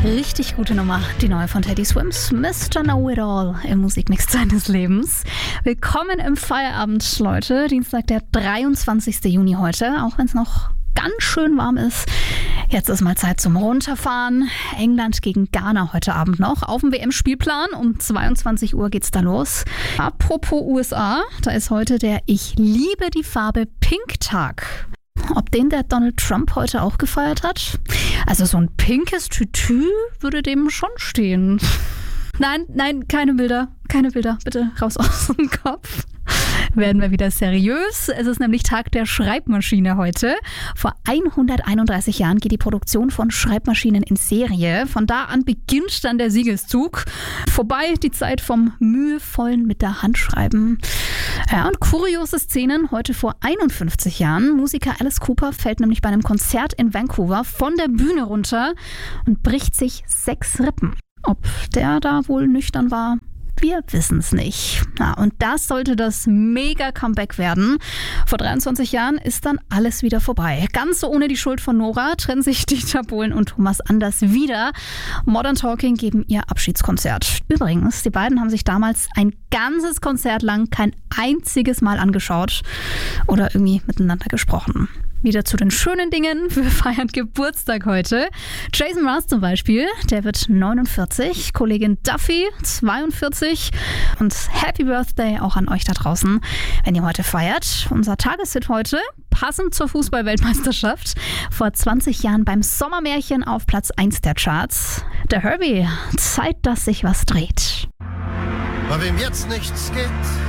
Richtig gute Nummer, die neue von Teddy Swims, Mr. Know-It-All im Musikmix seines Lebens. Willkommen im Feierabend, Leute. Dienstag, der 23. Juni heute, auch wenn es noch ganz schön warm ist. Jetzt ist mal Zeit zum Runterfahren. England gegen Ghana heute Abend noch auf dem WM-Spielplan. Um 22 Uhr geht's da los. Apropos USA, da ist heute der Ich liebe die Farbe Pink-Tag. Ob den der Donald Trump heute auch gefeiert hat? Also so ein pinkes Tütü würde dem schon stehen. Nein, keine Bilder, bitte raus aus dem Kopf. Werden wir wieder seriös. Es ist nämlich Tag der Schreibmaschine heute. Vor 131 Jahren geht die Produktion von Schreibmaschinen in Serie. Von da an beginnt dann der Siegeszug. Vorbei die Zeit vom mühevollen mit der Hand schreiben. Ja, und kuriose Szenen heute vor 51 Jahren. Musiker Alice Cooper fällt nämlich bei einem Konzert in Vancouver von der Bühne runter und bricht sich 6 Rippen. Ob der da wohl nüchtern war? Wir wissen es nicht. Ja, und das sollte das Mega-Comeback werden. Vor 23 Jahren ist dann alles wieder vorbei. Ganz so ohne die Schuld von Nora trennen sich Dieter Bohlen und Thomas Anders wieder. Modern Talking geben ihr Abschiedskonzert. Übrigens, die beiden haben sich damals ein ganzes Konzert lang kein einziges Mal angeschaut oder irgendwie miteinander gesprochen. Wieder zu den schönen Dingen. Wir feiern Geburtstag heute. Jason Mraz zum Beispiel, der wird 49. Kollegin Duffy, 42. Und Happy Birthday auch an euch da draußen, wenn ihr heute feiert. Unser Tageshit heute, passend zur Fußball-Weltmeisterschaft. Vor 20 Jahren beim Sommermärchen auf Platz 1 der Charts. Der Herbie, Zeit, dass sich was dreht. Bei wem jetzt nichts geht,